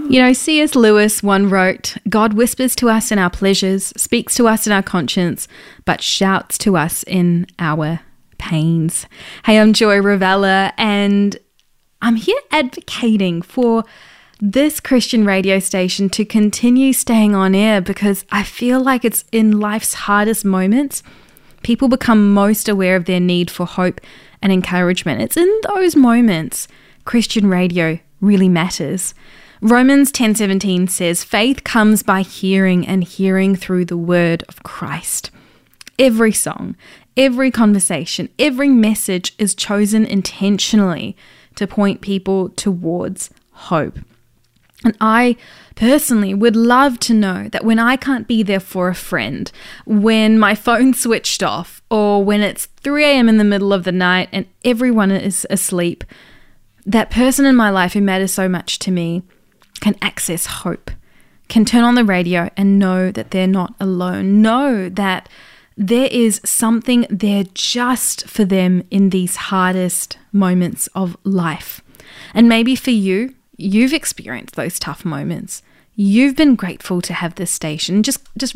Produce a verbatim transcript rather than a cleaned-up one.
You know, C S Lewis one wrote, God whispers to us in our pleasures, speaks to us in our conscience, but shouts to us in our pains. Hey, I'm Joy Ravella, and I'm here advocating for this Christian radio station to continue staying on air because I feel like it's in life's hardest moments people become most aware of their need for hope and encouragement. It's in those moments Christian radio really matters. Romans ten seventeen says, faith comes by hearing, and hearing through the word of Christ. Every song, every conversation, every message is chosen intentionally to point people towards hope. And I personally would love to know that when I can't be there for a friend, when my phone switched off, or when it's three a.m. in the middle of the night and everyone is asleep, that person in my life who matters so much to me can access hope, can turn on the radio and know that they're not alone, know that there is something there just for them in these hardest moments of life. And maybe for you, you've experienced those tough moments. You've been grateful to have this station. Just, just